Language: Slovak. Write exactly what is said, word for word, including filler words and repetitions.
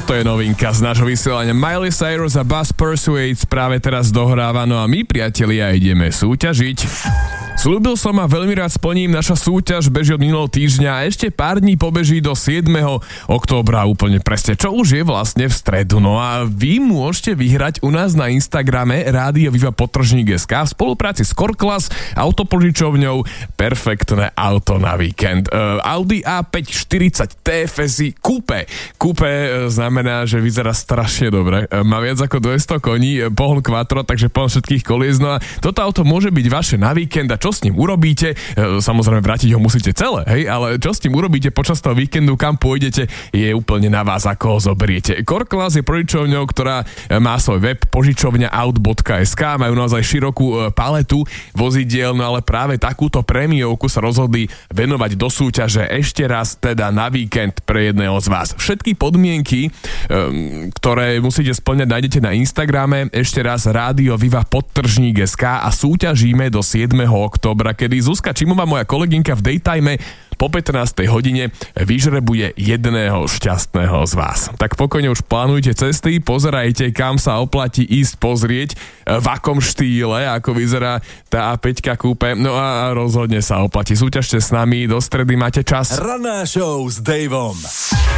toto je novinka z nášho vysielania. Miley Cyrus a Buzz Persuades práve teraz dohráva, no a my, priatelia, ideme súťažiť. Sľúbil som a veľmi rád splním, naša súťaž beží od minulého týždňa a ešte pár dní pobeží do siedmeho októbra úplne presne, čo už je vlastne v stredu. No a vy môžete vyhrať u nás na Instagrame Rádio Viva Podtržník bodka es ká v spolupráci s Corclas, autopožičovňou, perfektné auto na víkend. Uh, Audi á päť štyridsať té ef es í Coupe. Coupe uh, znamená, že vyzerá strašne dobre. Uh, má viac ako dvesto koní, uh, pohon quattro, takže pohon všetkých kolies. No a toto auto môže byť vaše na víkend a čo s ním urobíte? Uh, samozrejme vrátiť ho musíte celé, hej, ale čo s tým urobíte počas toho víkendu, kam pôjdete, je úplne na vás, ako ho zoberiete. Corclas je požičovňou, ktorá má svoj web požičovňa aut bodka es ká, majú naozaj širokú paletu vozidiel, no ale práve takúto prémiovku sa rozhodli venovať do súťaže ešte raz, teda na víkend pre jedného z vás. Všetky podmienky, um, ktoré musíte spĺňať, nájdete na Instagrame, ešte raz Rádio Viva Podtržník bodka es ká a súťažíme do siedmeho októbra, kedy Zuzka Čimová, moja kolegynka v Daytime, po pätnástej hodine vyžrebuje jedného šťastného z vás. Tak pokojne už plánujte cesty, pozerajte, kam sa oplatí ísť pozrieť, v akom štýle, ako vyzerá tá á päť Coupe, no a rozhodne sa oplatí. Súťažte s nami, do stredy máte čas. Ranná show s Davom.